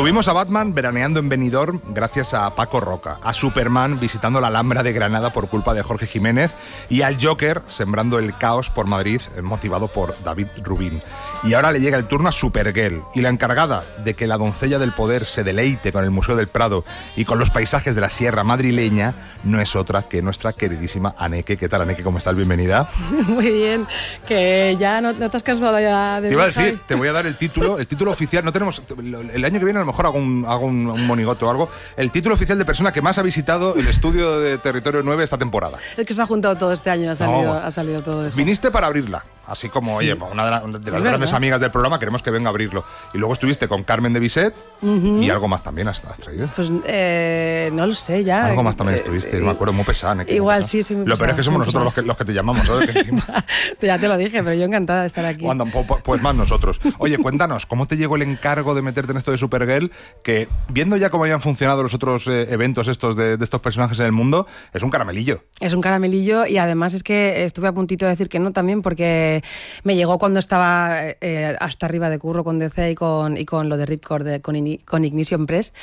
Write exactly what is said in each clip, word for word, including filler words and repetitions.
Tuvimos a Batman veraneando en Benidorm gracias a Paco Roca, a Superman visitando la Alhambra de Granada por culpa de Jorge Jiménez y al Joker sembrando el caos por Madrid motivado por David Rubin. Y ahora le llega el turno a Supergirl, y la encargada de que la doncella del poder se deleite con el Museo del Prado y con los paisajes de la Sierra madrileña no es otra que nuestra queridísima Aneke. ¿Qué tal, Aneke? ¿Cómo estás? Bienvenida. Muy bien, que ya no, no te has cansado ya de... Te iba a decir, te voy a dar el título, el título oficial. No tenemos, el año que viene a lo mejor hago un, hago un, un monigote o algo. El título oficial de persona que más ha visitado el estudio de Territorio nueve esta temporada. Es que se ha juntado todo este año, ha salido, No. ha salido todo eso. Viniste para abrirla. Así como, Sí. oye, pues una de, la- de las Es grandes verdad. amigas del programa, queremos que venga a abrirlo. Y luego estuviste con Carmen de Bizet Ujú. y algo más también has, has traído. Pues eh, no lo sé ya. Algo más también Eh, estuviste, eh, me acuerdo, muy pesada. Neki, muy Igual pesada. sí, sí, muy Lo peor es pesada, que somos muy nosotros los que, los que te llamamos, ¿sabes? Que encima- Ya te lo dije, pero yo encantada de estar aquí. Cuando- po- po- pues más nosotros. Oye, cuéntanos, ¿cómo te llegó el encargo de meterte en esto de Supergirl? Que viendo ya cómo habían funcionado los otros eh, eventos estos de, de estos personajes en el mundo, es un caramelillo. Es un caramelillo y además es que estuve a puntito de decir que no también porque me llegó cuando estaba eh, hasta arriba de curro con D C y con, y con lo de Ripcord, de, con, Ini- con Ignition Press,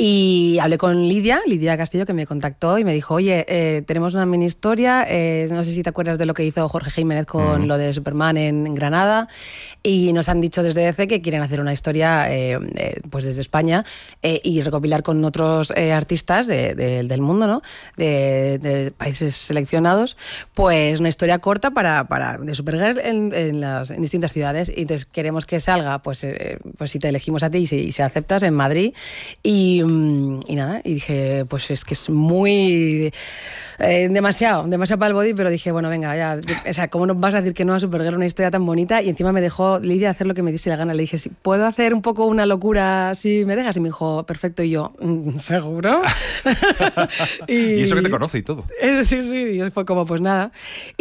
y hablé con Lidia, Lidia Castillo, que me contactó y me dijo, oye, eh, tenemos una mini historia, eh, no sé si te acuerdas de lo que hizo Jorge Jiménez con Mm. lo de Superman en, en Granada, y nos han dicho desde D C que quieren hacer una historia eh, eh, pues desde España eh, y recopilar con otros eh, artistas de- de- del mundo, ¿no? de, de países seleccionados, pues una historia corta para, para de Supergirl en, en las en distintas ciudades. Y entonces queremos que salga, pues, eh, pues si te elegimos a ti y si, y si aceptas, en Madrid. Y, mm, y nada, y dije, pues es que es muy... eh, demasiado, demasiado para el body, pero dije, bueno, venga, ya, o sea, ¿cómo no vas a decir que no a Supergirl, una historia tan bonita? Y encima me dejó Lidia hacer lo que me diese la gana. Le dije, si puedo hacer un poco una locura si me dejas, y me dijo, perfecto, y yo, "Mm, ¿seguro?" Y eso que te conoce y todo. Eh, Sí, sí, y fue como, pues nada.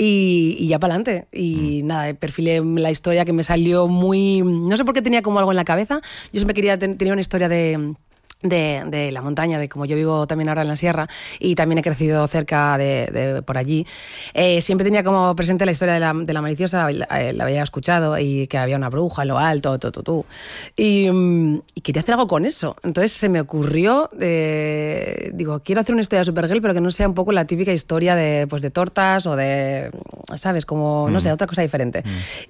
Y, y ya para adelante. Y nada, perfilé la historia que me salió muy... No sé por qué tenía como algo en la cabeza. Yo siempre quería ten- tenía una historia de... De, de la montaña, de como yo vivo también ahora en la sierra y también he crecido cerca de, de por allí, eh, siempre tenía como presente la historia de la, de la maliciosa, la, la había escuchado, y que había una bruja en lo alto, tu, tu, tu. Y, mm, y quería hacer algo con eso. Entonces se me ocurrió, eh, digo, quiero hacer una historia de Supergirl, pero que no sea un poco la típica historia de, pues, de tortas o de, ¿sabes? Como, no sé, otra cosa diferente.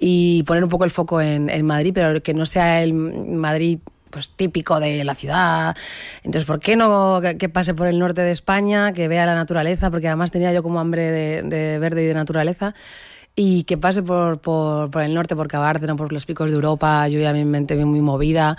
Y poner un poco el foco en, en Madrid, pero que no sea el Madrid pues típico de la ciudad. Entonces, ¿por qué no que, que pase por el norte de España, que vea la naturaleza? Porque además tenía yo como hambre de, de verde y de naturaleza. Y que pase por, por, por el norte, por Cabárceno, por los picos de Europa. Yo ya mi mente muy movida.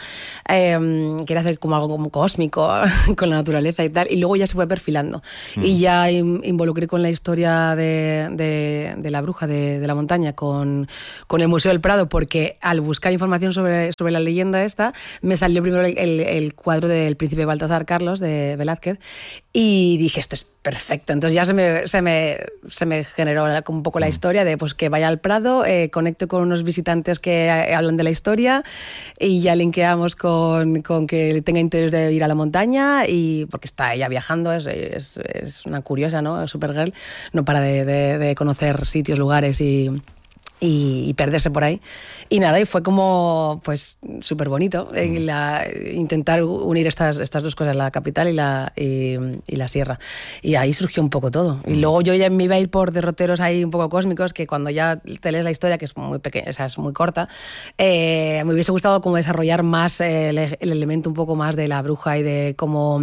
Eh, quería hacer como algo como cósmico con la naturaleza y tal. Y luego ya se fue perfilando. Mm. Y ya in, involucré con la historia de, de, de la bruja de, de la montaña con, con el Museo del Prado, porque al buscar información sobre, sobre la leyenda esta, me salió primero el, el, el cuadro del príncipe Baltasar Carlos de Velázquez. Y dije, esto es perfecto. Entonces ya se me, se me, se me generó un poco la historia de pues que vaya al Prado, eh, conecto con unos visitantes que hablan de la historia y ya linkeamos con, con que tenga interés de ir a la montaña, y porque está ella viajando, es, es, es una curiosa, ¿no? Supergirl, no para de, de, de conocer sitios, lugares y... Y, y perderse por ahí. Y nada, y fue como, pues, súper bonito eh, la, intentar unir estas, estas dos cosas, la capital y la, y, y la sierra. Y ahí surgió un poco todo. Y luego yo ya me iba a ir por derroteros ahí un poco cósmicos, que cuando ya te lees la historia, que es muy pequeña, o sea, es muy corta, eh, me hubiese gustado como desarrollar más eh, el, el elemento un poco más de la bruja y de cómo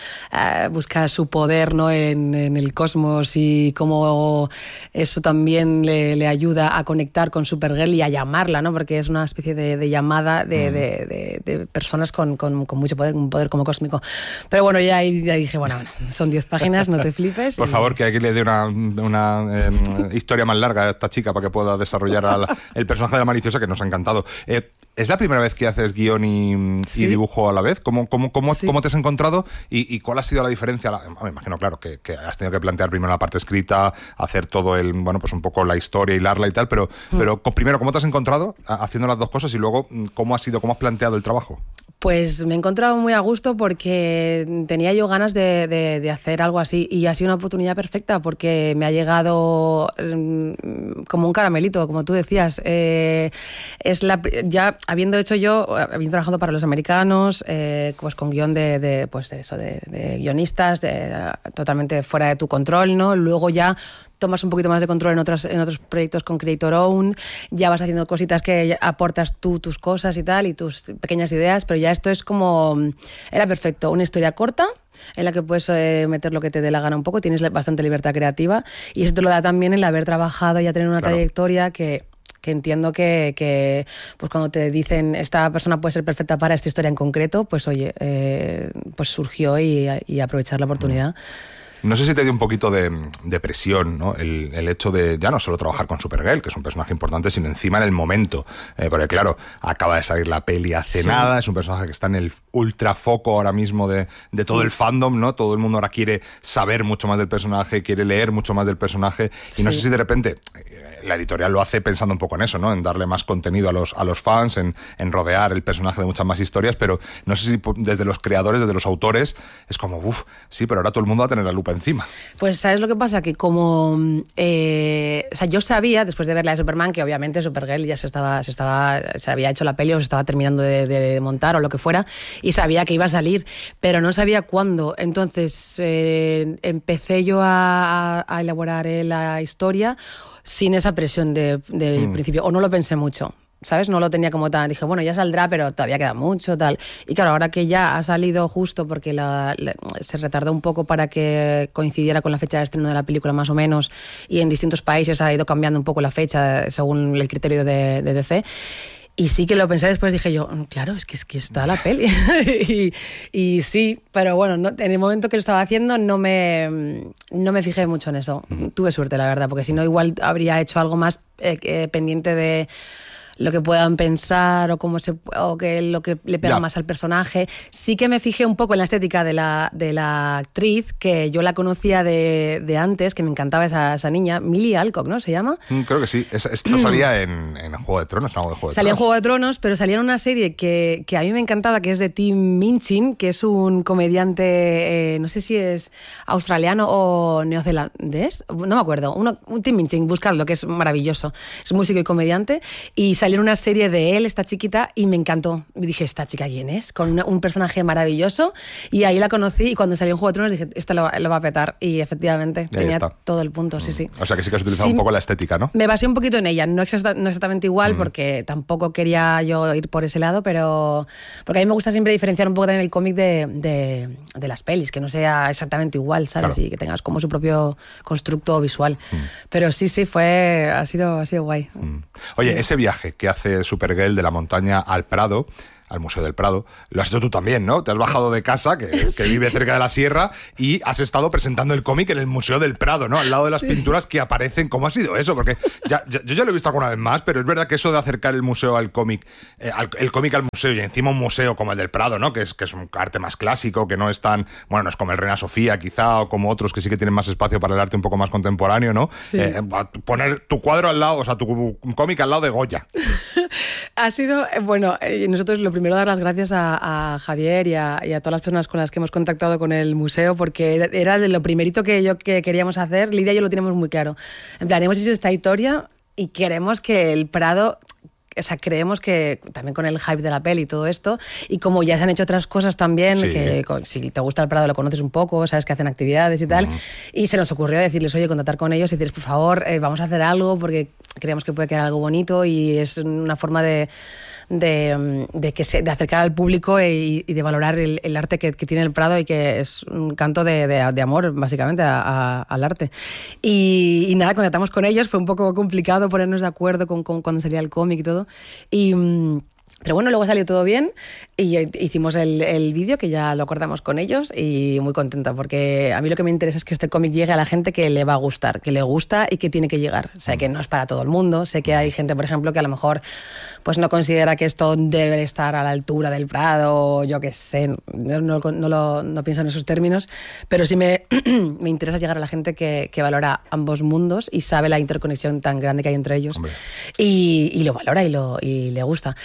eh, busca su poder, ¿no? en, en el cosmos, y cómo eso también le, le ayuda a conectar con Supergirl y a llamarla, ¿no? Porque es una especie de, de llamada de, mm. de, de, de personas con, con, con mucho poder, un poder como cósmico. Pero bueno, ya, ya dije, bueno, bueno, son diez páginas, no te flipes. Por y... favor, que aquí le dé una, una eh, historia más larga a esta chica para que pueda desarrollar al, el personaje de la maliciosa, que nos ha encantado. Eh, ¿Es la primera vez que haces guión y, sí. y dibujo a la vez? ¿Cómo, cómo, cómo, sí. ¿Cómo te has encontrado y, y cuál ha sido la diferencia? Me imagino, claro, que, que has tenido que plantear primero la parte escrita, hacer todo el, bueno, pues un poco la historia, hilarla y tal, pero, mm. pero primero, ¿cómo te has encontrado haciendo las dos cosas? Y luego, ¿cómo has sido, cómo has planteado el trabajo? Pues me he encontrado muy a gusto porque tenía yo ganas de, de, de hacer algo así y ha sido una oportunidad perfecta porque me ha llegado um, como un caramelito, como tú decías. Eh, es la, ya habiendo hecho yo, habiendo trabajado para los americanos, eh, pues con guión de, de, pues de, eso, de, de guionistas, de, totalmente fuera de tu control, ¿no? Luego ya tomas un poquito más de control en otros, en otros proyectos con Creator Own, ya vas haciendo cositas que aportas tú tus cosas y tal, y tus pequeñas ideas, pero ya esto es como, era perfecto, una historia corta, en la que puedes eh, meter lo que te dé la gana un poco, tienes bastante libertad creativa, y eso te lo da también el haber trabajado y ya tener una claro. trayectoria que... que entiendo que, que pues cuando te dicen esta persona puede ser perfecta para esta historia en concreto, pues oye, eh, pues surgió y, y aprovechar la oportunidad. Mm. No sé si te dio un poquito de, de presión, ¿no? El, el hecho de ya no solo trabajar con Supergirl, que es un personaje importante, sino encima en el momento. Eh, porque claro, acaba de salir la peli hace sí. nada, es un personaje que está en el ultrafoco ahora mismo de, de todo el fandom, ¿no? Todo el mundo ahora quiere saber mucho más del personaje, quiere leer mucho más del personaje. Y sí. no sé si de repente... la editorial lo hace pensando un poco en eso, ¿no? En darle más contenido a los, a los fans, en, en rodear el personaje de muchas más historias, pero no sé si desde los creadores, desde los autores, es como, uff, sí, pero ahora todo el mundo va a tener la lupa encima. Pues ¿sabes lo que pasa? Que como... Eh, o sea, yo sabía, después de ver la de Superman, que obviamente Supergirl ya se estaba, se estaba se había hecho la peli o se estaba terminando de, de montar o lo que fuera, y sabía que iba a salir, pero no sabía cuándo. Entonces eh, empecé yo a, a elaborar la historia sin esa presión de, del mm. principio, o no lo pensé mucho, ¿sabes? No lo tenía como tan... Dije, bueno, ya saldrá, pero todavía queda mucho, tal. Y claro, ahora que ya ha salido justo, porque la, la, se retardó un poco para que coincidiera con la fecha de estreno de la película, más o menos, y en distintos países ha ido cambiando un poco la fecha según el criterio de, de D C. Y sí que lo pensé después, dije yo, claro, es que, es que está la peli. y, y sí, pero bueno, no, en el momento que lo estaba haciendo no me, no me fijé mucho en eso. Mm. Tuve suerte, la verdad, porque si no igual habría hecho algo más eh, eh, pendiente de lo que puedan pensar o cómo se o que lo que le pega ya. más al personaje. Sí que me fijé un poco en la estética de la, de la actriz, que yo la conocía de, de antes, que me encantaba esa, esa niña, Millie Alcock, ¿no? ¿Se llama? Mm, creo que sí. Esta, esta salía en, en Juego de Tronos, algo de Juego de salía Tronos. en Juego de Tronos, pero salía en una serie que, que a mí me encantaba, que es de Tim Minchin, que es un comediante, eh, no sé si es australiano o neozelandés, no me acuerdo. Uno, un Tim Minchin, buscadlo, que es maravilloso. Es músico y comediante, y salió una serie de él, esta chiquita, y me encantó. Y dije, ¿esta chica quién es? Con una, un personaje maravilloso, y ahí la conocí, y cuando salió en Juego de Tronos dije, esta lo, lo va a petar, y efectivamente tenía está. todo el punto, sí, sí. O sea que sí que has utilizado sí, un poco la estética, ¿no? Me basé un poquito en ella, no, exacta, no exactamente igual, mm. porque tampoco quería yo ir por ese lado, pero porque a mí me gusta siempre diferenciar un poco también el cómic de, de, de las pelis, que no sea exactamente igual, ¿sabes? Claro. Y que tengas como su propio constructo visual. Mm. Pero sí, sí, fue, ha sido, ha sido guay. Mm. Oye, sí. ese viaje que hace Supergirl de la montaña al Prado, al Museo del Prado, lo has hecho tú también, ¿no? Te has bajado de casa, que, que sí. vive cerca de la sierra, y has estado presentando el cómic en el Museo del Prado, ¿no? Al lado de las sí. pinturas que aparecen. ¿Cómo ha sido eso? Porque ya, ya, yo ya lo he visto alguna vez más, pero es verdad que eso de acercar el museo al cómic, eh, al, el cómic al museo, y encima un museo como el del Prado, ¿no? Que es, que es un arte más clásico, que no es tan... Bueno, no es como el Reina Sofía, quizá, o como otros que sí que tienen más espacio para el arte un poco más contemporáneo, ¿no? Sí. Eh, poner tu cuadro al lado, o sea, tu cómic al lado de Goya. Ha sido, bueno, nosotros lo primero dar las gracias a, a Javier y a, y a todas las personas con las que hemos contactado con el museo, porque era, era de lo primerito que yo que queríamos hacer. Lidia y yo lo tenemos muy claro. En plan, hemos hecho esta historia y queremos que el Prado... O sea, creemos que también con el hype de la peli y todo esto, y como ya se han hecho otras cosas también, sí. que con, si te gusta el Prado lo conoces un poco, sabes que hacen actividades y tal, uh-huh. y se nos ocurrió decirles, oye, contactar con ellos y decirles, por favor, eh, vamos a hacer algo porque creemos que puede quedar algo bonito y es una forma de, de, de, que se, de acercar al público y, y de valorar el, el arte que, que tiene el Prado, y que es un canto de, de, de amor, básicamente, a, a, al arte. Y, y nada, contactamos con ellos, fue un poco complicado ponernos de acuerdo con, con cuando salía el cómic y todo. Y, pero bueno, luego salió todo bien y hicimos el, el vídeo, que ya lo acordamos con ellos, y muy contenta, porque a mí lo que me interesa es que este cómic llegue a la gente que le va a gustar, que le gusta y que tiene que llegar. Sé que no es para todo el mundo, sé que hay gente, por ejemplo, que a lo mejor pues no considera que esto debe estar a la altura del Prado, yo qué sé, no, no, no, lo, no pienso en esos términos, pero sí me, me interesa llegar a la gente que, que valora ambos mundos y sabe la interconexión tan grande que hay entre ellos, y, y lo valora y, lo, y le gusta. Entonces, pues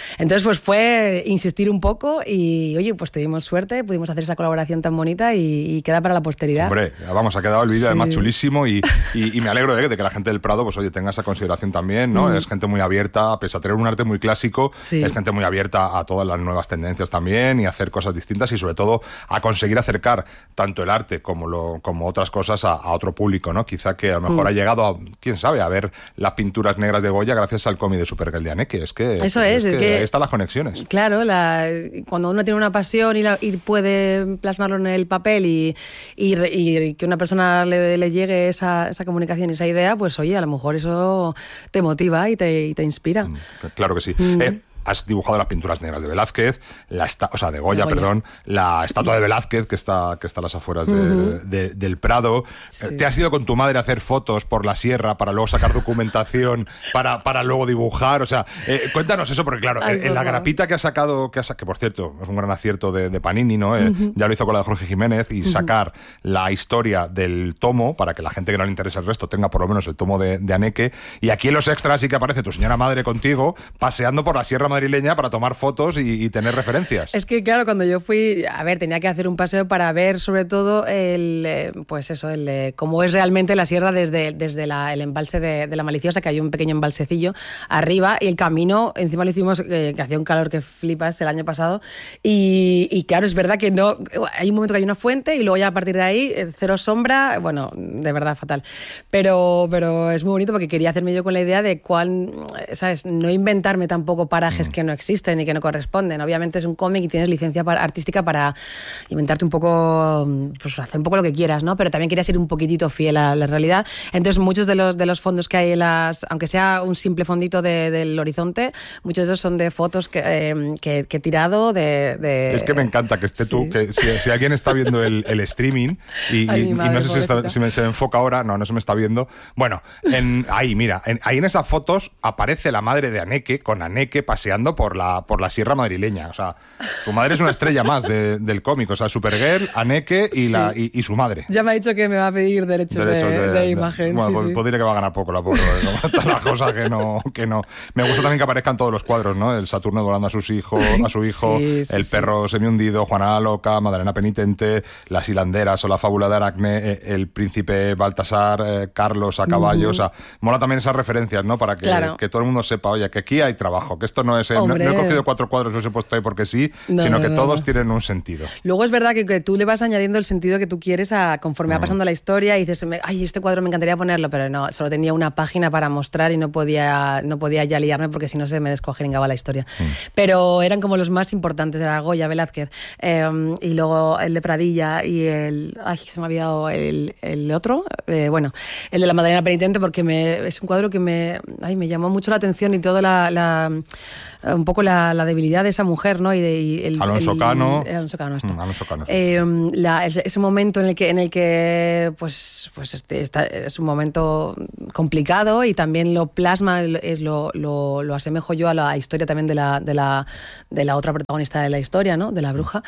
pues fue insistir un poco y, oye, pues tuvimos suerte, pudimos hacer esa colaboración tan bonita y, y queda para la posteridad. Hombre, vamos, ha quedado el vídeo sí. además chulísimo y, y, y me alegro de, de que la gente del Prado, pues oye, tenga esa consideración también, ¿no? Mm. Es gente muy abierta, pese a tener un arte muy clásico, sí. es gente muy abierta a todas las nuevas tendencias también y a hacer cosas distintas y sobre todo a conseguir acercar tanto el arte como, lo, como otras cosas a, a otro público, ¿no? Quizá que a lo mejor mm. ha llegado a, quién sabe, a ver las pinturas negras de Goya gracias al cómic de Supergirl de Aneke. Es que, Eso es, es, es que, que ahí están las conexiones. Claro, la, cuando uno tiene una pasión y, la, y puede plasmarlo en el papel y, y, y que una persona le, le llegue esa, esa comunicación, esa idea, pues oye, a lo mejor eso te motiva y te, y te inspira. Mm, claro que sí. Mm. Eh, Has dibujado las pinturas negras de Velázquez, la esta, o sea, de Goya, de Goya, perdón, la estatua de Velázquez que está, que está a las afueras de, uh-huh. de, de, del Prado. Sí. Te has ido con tu madre a hacer fotos por la sierra para luego sacar documentación, para, para luego dibujar. O sea, eh, cuéntanos eso, porque claro, Ay, en, en la grapita que has sacado, que, has, que por cierto, es un gran acierto de, de Panini, ¿no? Eh, uh-huh. Ya lo hizo con la de Jorge Jiménez, y uh-huh. sacar la historia del tomo, para que la gente que no le interese el resto tenga por lo menos el tomo de, de Aneke. Y aquí en los extras sí que aparece tu señora madre contigo, paseando por la sierra madrileña para tomar fotos y, y tener referencias. Es que claro, cuando yo fui, a ver, tenía que hacer un paseo para ver sobre todo el, eh, pues eso, el, eh, cómo es realmente la sierra desde, desde la, el embalse de, de la Maliciosa, que hay un pequeño embalsecillo arriba, y el camino, encima lo hicimos, eh, que hacía un calor que flipas el año pasado, y, y claro, es verdad que no, hay un momento que hay una fuente y luego ya a partir de ahí, cero sombra, bueno, de verdad fatal. Pero, pero es muy bonito porque quería hacerme yo con la idea de cuál, ¿sabes? No inventarme tampoco parajes mm. que no existen y que no corresponden. Obviamente es un cómic y tienes licencia para, artística para inventarte un poco, pues hacer un poco lo que quieras, ¿no? Pero también quería ser un poquitito fiel a la realidad. Entonces muchos de los, de los fondos que hay en las, aunque sea un simple fondito de, del horizonte, muchos de esos son de fotos que, eh, que, que he tirado de, de... Es que me encanta que esté sí. tú, que si, si alguien está viendo el, el streaming y, Ay, y, madre, y no sé si, está, si me, se me enfoca ahora, no, no se me está viendo. Bueno, en, ahí, mira, en, ahí en esas fotos aparece la madre de Aneke, con Aneke paseando por la, por la sierra madrileña. O sea, tu madre es una estrella más de, del cómic. O sea, Supergirl, Aneke y, sí. la, y, y su madre. Ya me ha dicho que me va a pedir derechos, derechos de, de, de, de imagen. Bueno, sí, pues, sí. pues diré que va a ganar poco la pobre. Todas las cosas que no, que no. Me gusta también que aparezcan todos los cuadros, ¿no? El Saturno volando a sus hijos, a su hijo, sí, sí, el sí. perro semihundido, Juana la Loca, Madalena Penitente, las hilanderas o la fábula de Aracne, el príncipe Baltasar, eh, Carlos a caballo. Uh-huh. O sea, mola también esas referencias, ¿no? Para que, claro. que todo el mundo sepa, oye, que aquí hay trabajo, que esto no es... Eh, no, no he cogido cuatro cuadros, los he puesto ahí porque sí, no, sino que no, todos no. tienen un sentido. Luego es verdad que, que tú le vas añadiendo el sentido que tú quieres a conforme mm. va pasando la historia y dices, ay, este cuadro me encantaría ponerlo, pero no, solo tenía una página para mostrar y no podía, no podía ya liarme porque si no se me descogeringaba la historia. Mm. Pero eran como los más importantes, era Goya, Velázquez, eh, y luego el de Pradilla y el... Ay, se me ha olvidado el, el otro, eh, bueno, el de la Madalena Penitente, porque me, es un cuadro que me, ay, me llamó mucho la atención y toda la... la un poco la, la debilidad de esa mujer, ¿no? Y de, y el, Alonso el, Cano. El, Alonso Cano, esto. Mm, Alonso Cano. Eh, la, ese, ese momento en el que, en el que pues, pues este, está, es un momento complicado y también lo plasma, es lo, lo, lo asemejo yo a la historia también de la, de, la, de la otra protagonista de la historia, ¿no? De la bruja.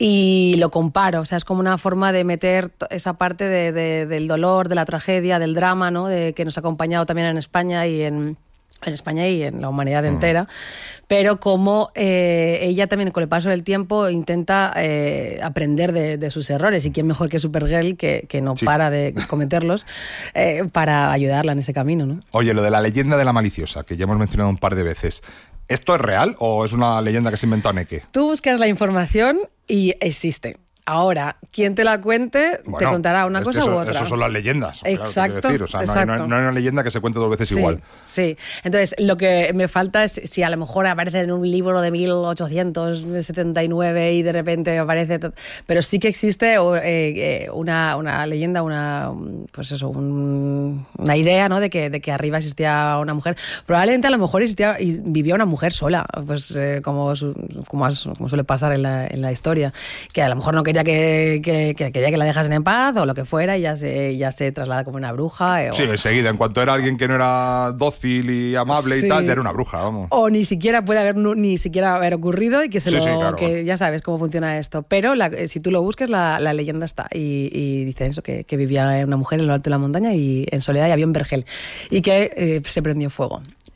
Y lo comparo, o sea, es como una forma de meter esa parte de, de, del dolor, de la tragedia, del drama, ¿no? De, que nos ha acompañado también en España y en... en España y en la humanidad entera, mm. pero como eh, ella también con el paso del tiempo intenta eh, aprender de, de sus errores, y quién mejor que Supergirl, que, que no sí. para de cometerlos, eh, para ayudarla en ese camino, ¿no? Oye, lo de la leyenda de la Maliciosa, que ya hemos mencionado un par de veces, ¿esto es real o es una leyenda que se inventó Aneke? Tú buscas la información y existe. Ahora, quien te la cuente bueno, te contará una cosa eso, u otra. Eso son las leyendas. Exacto. Claro, decir. O sea, no, no, no hay una leyenda que se cuente dos veces sí, igual. Sí. Entonces, lo que me falta es si a lo mejor aparece en un libro de mil ochocientos setenta y nueve y de repente aparece... Pero sí que existe eh, una, una leyenda, una pues eso, un, una idea, ¿no? de, que, de que arriba existía una mujer. Probablemente a lo mejor existía y vivía una mujer sola, pues eh, como, su, como, como suele pasar en la, en la historia. Que a lo mejor no quería Que, que, que quería que la dejasen en paz o lo que fuera y ya se, ya se traslada como una bruja. Eh, o... Sí, enseguida, en cuanto era alguien que no era dócil y amable sí. y tal, ya era una bruja, vamos. O ni siquiera puede haber ni siquiera haber ocurrido y que se sí, lo... Sí, claro. que ya sabes cómo funciona esto. Pero la, si tú lo busques, la, la leyenda está y, y dice eso, que, que vivía una mujer en lo alto de la montaña y en soledad y había un vergel y que eh, se prendió fuego.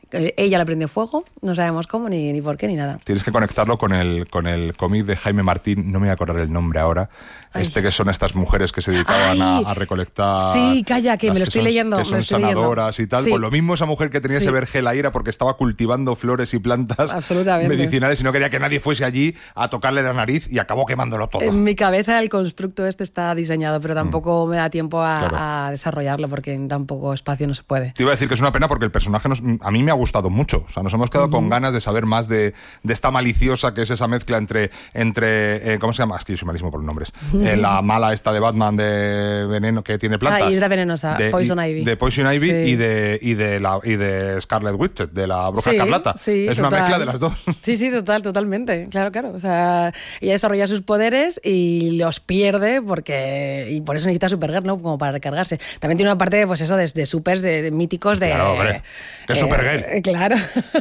Eh, ella le prendió fuego, no sabemos cómo, ni, ni por qué, ni nada. Tienes que conectarlo con el, con el cómic de Jaime Martín, no me voy a acordar el nombre ahora. Ay. Este que son estas mujeres que se dedicaban a, a recolectar... Sí, calla, que me lo estoy que son, leyendo. Que son sanadoras leyendo. Y tal. Sí. Pues lo mismo esa mujer que tenía sí. ese vergel ahí era porque estaba cultivando flores y plantas medicinales y no quería que nadie fuese allí a tocarle la nariz y acabó quemándolo todo. En mi cabeza el constructo este está diseñado, pero tampoco mm. me da tiempo a, claro. a desarrollarlo porque en tan poco espacio no se puede. Te iba a decir que es una pena porque el personaje nos, a mí me ha gustado mucho. O sea, nos hemos quedado uh-huh. con ganas de saber más de, de esta maliciosa que es esa mezcla entre, entre eh, ¿cómo se llama? Es que yo soy malísimo por los nombres. Uh-huh. Eh, la mala esta de Batman de veneno que tiene plantas. Ah, Hidra venenosa, de, Poison Ivy. De Poison Ivy sí. y, de, y, de la, y de Scarlet Witch, de la Bruja sí, Escarlata. Sí, es total. Una mezcla de las dos. Sí, sí, total, totalmente. Claro, claro. O sea, ella desarrolla sus poderes y los pierde porque y por eso necesita Supergirl, ¿no? Como para recargarse. También tiene una parte, pues eso, de, de supers, de, de míticos de... Claro, hombre. Que es eh, Supergirl. Eh, claro.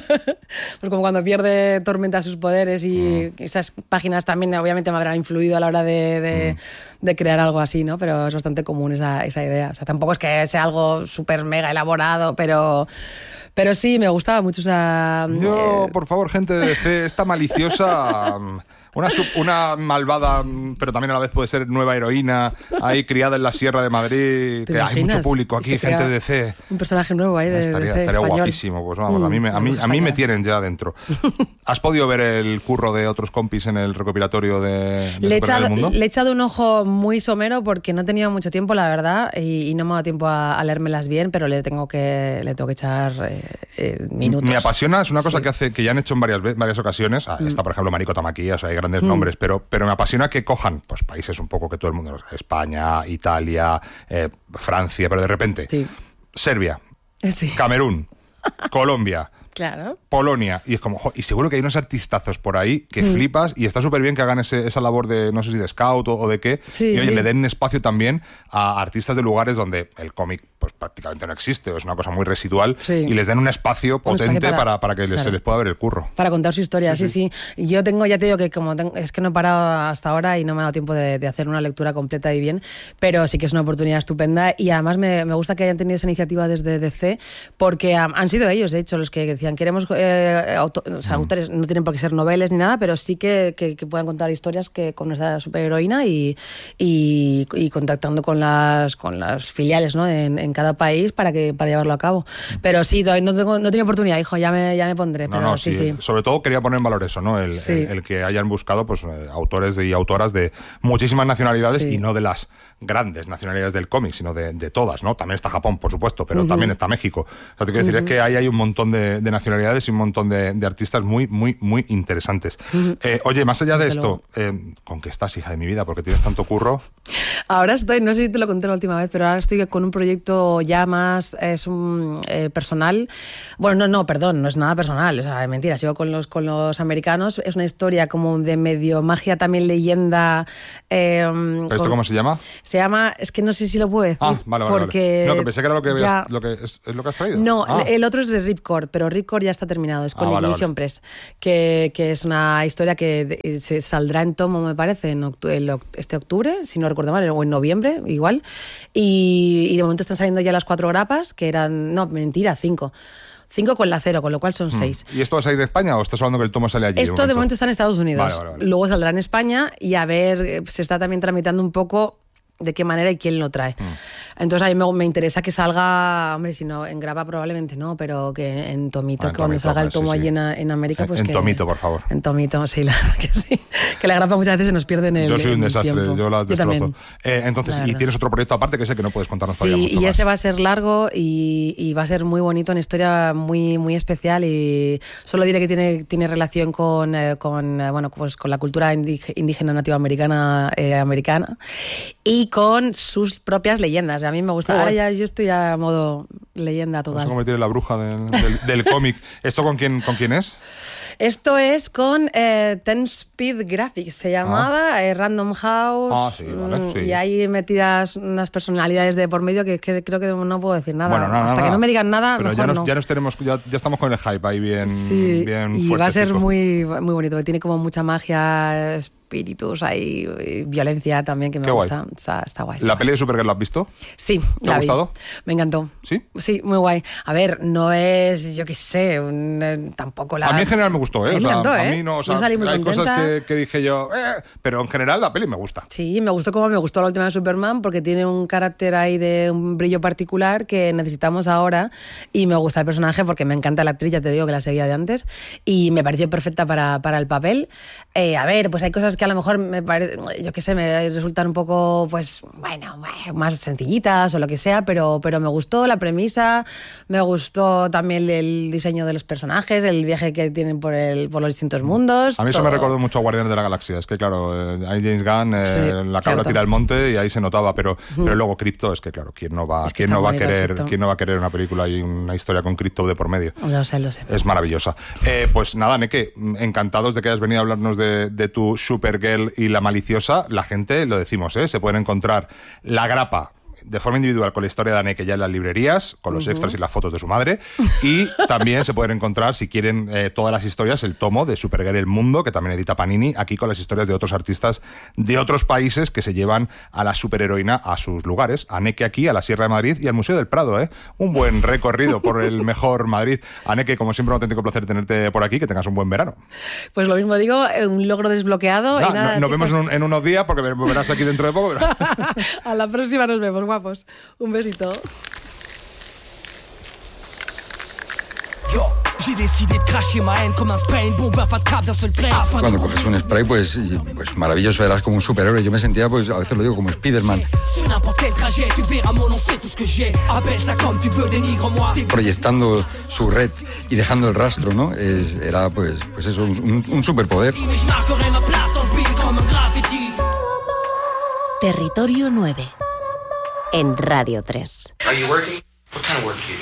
Pues como cuando pierde Tormenta sus poderes y mm. esas páginas también obviamente me habrán influido a la hora de, de, mm. de crear algo así, ¿no? Pero es bastante común esa, esa idea. O sea, tampoco es que sea algo súper mega elaborado, pero... Pero sí, me gustaba mucho esa... Yo, eh... por favor, gente de D C, esta maliciosa... Una, sub, una malvada, pero también a la vez puede ser nueva heroína, ahí criada en la Sierra de Madrid, que hay mucho público aquí, gente de D C. Un personaje nuevo ahí de Estaría, D C estaría español. Guapísimo, pues vamos, a mí me, a mí, a mí me tienen ya dentro. ¿Has podido ver el curro de otros compis en el recopilatorio de, de le, he echado, del Mundo? le he echado un ojo muy somero porque no he tenido mucho tiempo, la verdad, y, y no me ha dado tiempo a, a leérmelas bien, pero le tengo que, le tengo que echar eh, eh, minutos. Me apasiona, es una cosa sí. que hace que ya han hecho en varias, varias ocasiones. Mm. Está, por ejemplo, Mariko Tamaki, o sea, hay grandes mm. nombres, pero pero me apasiona que cojan pues países un poco que todo el mundo, España, Italia, eh, Francia, pero de repente sí. Serbia, sí. Camerún, Colombia, claro. Polonia, y es como, jo, y seguro que hay unos artistazos por ahí que mm. flipas, y está súper bien que hagan ese, esa labor de, no sé si de scout o, o de qué, sí, y oye, sí. le den espacio también a artistas de lugares donde el cómic pues prácticamente no existe, o es una cosa muy residual, sí. y les den un espacio un potente espacio para, para, para que les, claro. se les pueda ver el curro. Para contar su historia, sí, sí. sí. sí. Yo tengo, ya te digo que como tengo, es que no he parado hasta ahora y no me ha dado tiempo de, de hacer una lectura completa y bien, pero sí que es una oportunidad estupenda y además me, me gusta que hayan tenido esa iniciativa desde D C, porque um, han sido ellos, de hecho, los que decían, queremos... Eh, auto, o sea, mm. autores, no tienen por qué ser noveles ni nada, pero sí que, que, que puedan contar historias que con esa superheroína y, y, y contactando con las, con las filiales, ¿no? en, en cada país para que para llevarlo a cabo. Pero sí, todavía no tengo no tengo oportunidad, hijo, ya me, ya me pondré. Pero no, no, sí, sí. sí. Sobre todo quería poner en valor eso, ¿no? El, sí. el, el que hayan buscado pues eh, autores de, y autoras de muchísimas nacionalidades sí. y no de las grandes nacionalidades del cómic, sino de, de todas, ¿no? También está Japón, por supuesto, pero uh-huh. también está México. O sea, te quiero decir, uh-huh. es que ahí hay un montón de, de nacionalidades y un montón de, de artistas muy, muy, muy interesantes. Uh-huh. Eh, oye, más allá de Desde esto, eh, ¿con qué estás, hija de mi vida? Porque tienes tanto curro. Ahora estoy, no sé si te lo conté la última vez, pero ahora estoy con un proyecto ya más, es un eh, personal. Bueno, no, no, perdón, no es nada personal, o sea, es mentira, sigo con los, con los americanos. Es una historia como de medio magia, también leyenda. Eh, ¿Pero esto con, cómo se llama? Se llama, es que no sé si lo puedo decir. Ah, vale, vale. Porque vale. No, que pensé que era lo que, ya, habías, lo que es, es lo que has traído. No, ah. el otro es de Ripcord, pero Ripcord ya está terminado, es con ah, vale, Ignition vale. Press, que, que es una historia que de, se saldrá en tomo, me parece, en octu- el, este octubre, si no recuerdo mal, o en noviembre, igual. Y, y de momento están saliendo ya las cuatro grapas, que eran, no, mentira, cinco. Cinco con la cero, con lo cual son hmm. seis. ¿Y esto va a salir de España o estás hablando que el tomo sale allí? Esto de momento, de momento está en Estados Unidos. Vale, vale, vale. Luego saldrá en España y a ver, se está también tramitando un poco de qué manera y quién lo trae. Mm. Entonces a mí me, me interesa que salga, hombre, si no, en grapa probablemente no, pero que en tomito, ah, en que cuando tomito, salga el tomo sí, allí sí. En, en América, pues en que... En tomito, por favor. En tomito, sí, la verdad que sí. Que la grapa muchas veces se nos pierde en el Yo soy un el desastre, tiempo. yo las destrozo. Eh, entonces, y tienes otro proyecto aparte que sé que no puedes contarnos sí, todavía mucho y más. ese va a ser largo y, y va a ser muy bonito, una historia muy, muy especial y solo diré que tiene, tiene relación con, eh, con, eh, bueno, pues con la cultura indígena nativa americana, eh, americana y con sus propias leyendas. A mí me gusta. Oh. Ahora ya yo estoy a modo leyenda total. Vamos a convertir en la bruja del, del, del cómic. ¿Esto con quién, con quién es? Esto es con eh, Ten Speed Graphics, se llamaba, ah. eh, Random House. Ah, sí, vale, sí. Y ahí metidas unas personalidades de por medio que, que creo que no puedo decir nada. Bueno, no, Hasta no, que no. no me digan nada, pero mejor ya nos, no. ya nos tenemos, ya, ya estamos con el hype ahí bien, sí, bien y fuerte. Va a ser muy, muy bonito, porque tiene como mucha magia, espíritus ahí, violencia también, que me Qué gusta. Guay. Está, está guay. Está ¿La guay. peli de Supergirl la has visto? Sí, ¿Te ha la gustado? Vi. Me encantó. ¿Sí? Sí, muy guay. A ver, no es, yo qué sé, un, eh, tampoco la... A mí en general me gustó, ¿eh? A mí o sea, me encantó, a ¿eh? mí no, o sea, yo salí muy hay contenta. cosas que, que dije yo, eh, pero en general la peli me gusta. Sí, me gustó como me gustó la última de Superman, porque tiene un carácter ahí de un brillo particular que necesitamos ahora, y me gusta el personaje porque me encanta la actriz, ya te digo que la seguía de antes, y me pareció perfecta para, para el papel. Eh, a ver, pues hay cosas que a lo mejor me parecen, yo qué sé, me resultan un poco, pues, bueno, más sencillitas o lo que sea, pero, pero me gustó la premisa, me gustó también el diseño de los personajes, el viaje que tienen por, el, por los distintos mundos. A mí eso todo. me recordó mucho a Guardianes de la Galaxia. Es que, claro, eh, ahí James Gunn, eh, Sí, la cabra cierto. tira al monte y ahí se notaba, pero, mm. pero luego Crypto, es que, claro, ¿quién no va, Es que quién no va a bonito, querer, Crypto. quién no va a querer una película y una historia con Crypto de por medio? Lo sé, lo sé. Es maravillosa. Eh, pues nada, Neke, encantados de que hayas venido a hablarnos de, de tu Supergirl y la maliciosa. La gente, lo decimos, ¿eh? Se pueden encontrar La Grapa de forma individual con la historia de Anneke ya en las librerías, con los uh-huh. extras y las fotos de su madre, y también se pueden encontrar, si quieren, eh, todas las historias, el tomo de Supergirl El Mundo, que también edita Panini, aquí con las historias de otros artistas de otros países que se llevan a la superheroína a sus lugares. Anneke aquí, a la Sierra de Madrid y al Museo del Prado, ¿eh? Un buen recorrido por el mejor Madrid. Anneke, como siempre, un auténtico placer tenerte por aquí, que tengas un buen verano. Pues lo mismo digo, un logro desbloqueado. No, y nada, no, nos chicos. vemos en, un, en unos días, porque verás aquí dentro de poco. Pero... A la próxima nos vemos, guapos. Un besito. Cuando coges un spray, pues, pues maravilloso, eras como un superhéroe. Yo me sentía, pues a veces lo digo, como Spiderman. Proyectando su red y dejando el rastro, ¿no? Es, era, pues, pues eso, un, un superpoder. Territorio nueve. En Radio tres. Are you working? What kind of work do you